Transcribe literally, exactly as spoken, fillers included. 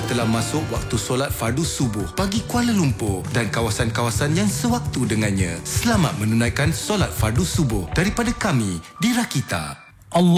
telah masuk waktu solat fardu subuh bagi Kuala Lumpur dan kawasan-kawasan yang sewaktu dengannya. Selamat menunaikan solat fardu subuh daripada kami di Rakita. Allah